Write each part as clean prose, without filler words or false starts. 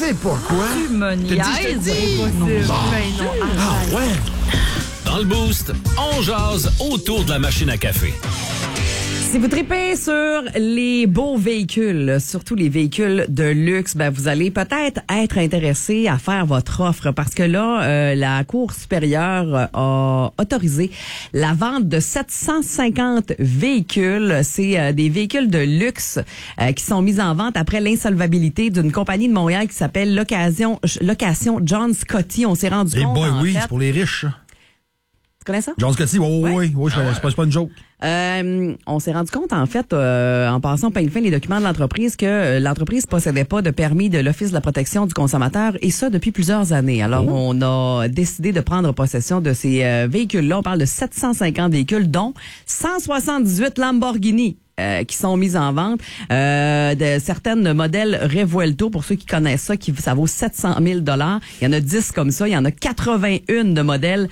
sais pas quoi. Tu me niaises. Ah ouais? Dans le Boost, on jase autour de la machine à café. Si vous tripez sur les beaux véhicules, surtout les véhicules de luxe, ben vous allez peut-être être intéressé à faire votre offre parce que là, la Cour supérieure a autorisé la vente de 750 véhicules. C'est des véhicules de luxe qui sont mis en vente après l'insolvabilité d'une compagnie de Montréal qui s'appelle Location John Scotty. On s'est rendu compte, oui, fait. c'est pour les riches. Tu connais ça? John Scotty, oui, c'est pas une joke. On s'est rendu compte, en fait, en passant au peigne fin les documents de l'entreprise, que l'entreprise possédait pas de permis de l'Office de la protection du consommateur, et ça depuis plusieurs années. Alors, on a décidé de prendre possession de ces véhicules-là. On parle de 750 véhicules, dont 178 Lamborghini. Qui sont mises en vente, de certaines modèles Revuelto, pour ceux qui connaissent ça, ça vaut 700 000 $. Il y en a 10 comme ça. Il y en a 81 de modèles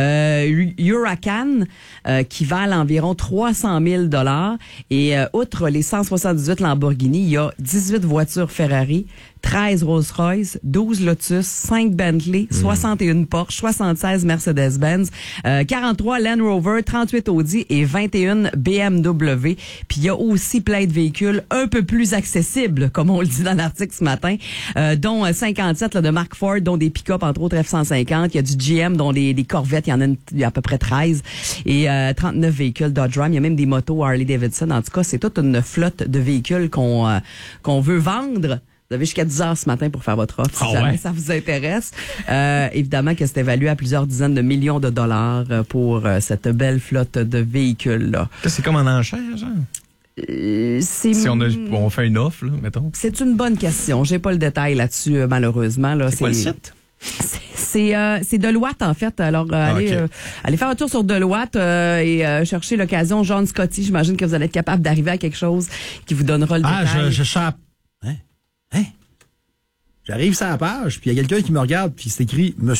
Huracan qui valent environ 300 000 $. Et outre les 178 Lamborghini, il y a 18 voitures Ferrari, 13 Rolls-Royce, 12 Lotus, 5 Bentley, 61 Porsche, 76 Mercedes-Benz, 43 Land Rover, 38 Audi et 21 BMW. Puis il y a aussi plein de véhicules un peu plus accessibles, comme on le dit dans l'article ce matin, dont 57 là, de Mark Ford, dont des pick-up, entre autres F-150. Il y a du GM, dont des Corvettes, il y a à peu près 13. Et 39 véhicules Dodge Ram. Il y a même des motos Harley-Davidson. En tout cas, c'est toute une flotte de véhicules qu'on veut vendre. Vous avez jusqu'à 10 heures ce matin pour faire votre offre, si jamais ça vous intéresse. Évidemment que c'est évalué à plusieurs dizaines de millions de dollars pour cette belle flotte de véhicules-là. C'est comme en enchère, genre? Si on fait une offre, là, mettons. C'est une bonne question. J'ai pas le détail là-dessus, malheureusement. Là, c'est quoi le site? C'est Deloitte, en fait. Alors, allez faire un tour sur Deloitte et chercher l'occasion John Scotty. J'imagine que vous allez être capable d'arriver à quelque chose qui vous donnera le détail. Je chape. Hein? J'arrive sur la page, puis il y a quelqu'un qui me regarde, puis c'est écrit « Monsieur ».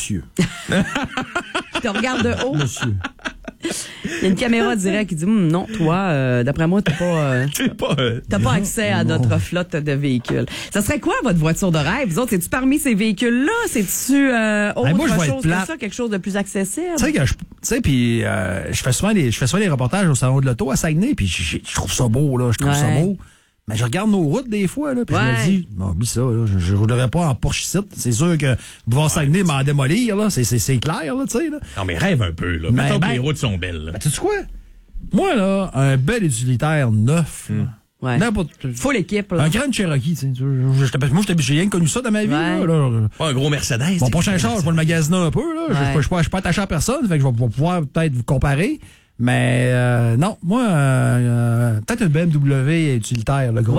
Je te regarde de haut. Monsieur. Il y a une caméra directe qui dit non, toi, d'après moi, t'as pas accès à notre flotte de véhicules. Ça serait quoi votre voiture de rêve? Vous autres, c'est-tu parmi ces véhicules-là? C'est-tu autre chose que ça, quelque chose de plus accessible? Tu sais, puis je fais souvent les reportages au salon de l'auto à Saguenay, puis je trouve ça beau, là. Je trouve ça beau. Mais je regarde nos routes des fois, là, puis je me dis, oublie ça, là, je roulerai pas en Porsche ici. C'est sûr que pouvoir Saguenay m'en démolir, là, c'est clair, là, tu sais, là. Non, mais rêve un peu, là. Mettons que les routes sont belles, là. Ben, tu sais quoi? Moi, là, un bel utilitaire neuf, full équipe, là. Un Grand Cherokee, tu sais. Moi, j'ai rien connu ça dans ma vie, là. Pas un gros Mercedes. Mon prochain char, je vais le magasiner un peu, là. Je suis pas attaché à personne, fait que je vais pouvoir peut-être vous comparer. Mais non, moi, peut-être un BMW utilitaire, le gros.